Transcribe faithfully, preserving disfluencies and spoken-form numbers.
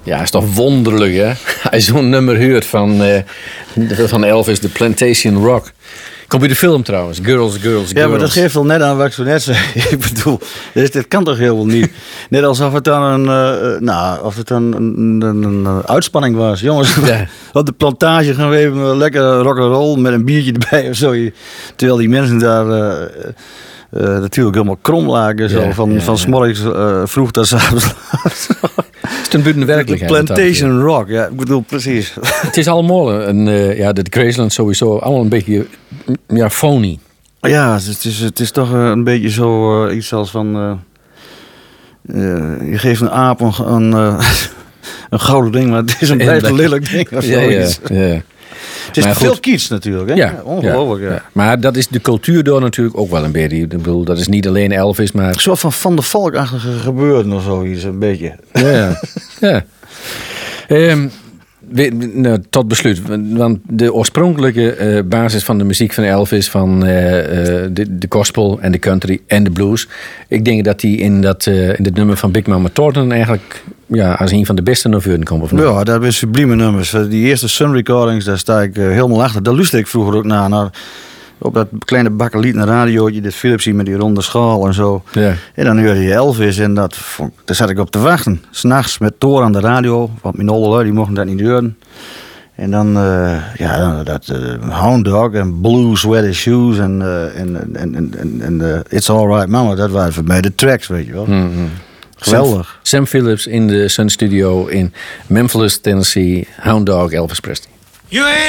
Ja, is toch wonderlijk, hè? Hij zo'n nummer hoort van, uh, van Elvis, The Plantation Rock. Komt bij de film trouwens, Girls, Girls, Girls. Ja, maar dat geeft wel net aan wat ik zo net zei. Ik bedoel, dit, dit kan toch helemaal niet. Net alsof het dan een, uh, nou, of het dan een, een, een, een uitspanning was. Jongens, ja. Op de plantage gaan we even lekker rock'n'roll met een biertje erbij of zo. Terwijl die mensen daar uh, uh, natuurlijk helemaal krom lagen. Zo, ja, van, ja, van 's morgens uh, vroeg tot 's avonds. Het is een buiten werkelijkheid. Plantation Rock, ja, ik bedoel precies. Het is allemaal een, uh, ja, de Graceland sowieso, allemaal een beetje, ja, phony. Ja, het is, het is toch een beetje zo uh, iets als van, uh, uh, je geeft een aap een, een, uh, een gouden ding, maar het is een blijft een lelijk ding of zoiets. Ja, ja, ja. Het is maar veel kiets natuurlijk, hè? Ja, ongelooflijk. Ja, ja. Ja. Maar dat is de cultuur door natuurlijk ook wel een beetje. Ik bedoel, dat is niet alleen Elvis, maar... Een soort van Van der Valk-achtige gebeuren of zoiets, een beetje. Ja, ja. Um, we, nou, tot besluit. Want de oorspronkelijke uh, basis van de muziek van Elvis, van uh, uh, de, de gospel en de country en de blues. Ik denk dat die in dat uh, in het nummer van Big Mama Thornton eigenlijk, ja, als een van de beste naar voren komt. Of niet? Ja, dat zijn sublieme nummers. Die eerste Sun Recordings, daar sta ik uh, helemaal achter. Daar luisterde ik vroeger ook naar. naar op dat kleine bakkeliet een radiootje, dit Philipsie met die ronde schaal en zo. Ja. En dan hoorde je Elvis en dat, daar zat ik op te wachten. 'S Nachts met Thor aan de radio, want mijn olle lui die mochten dat niet horen. En dan, uh, ja, dan dat uh, Hound Dog en Blue Sweater Shoes en, uh, en, en, en, en, en uh, It's Alright Mama, dat waren voor mij de tracks, weet je wel. Mm-hmm. Geweldig. Sam, Sam Phillips in de Sun Studio in Memphis, Tennessee. Hound Dog, Elvis Presley. You ain't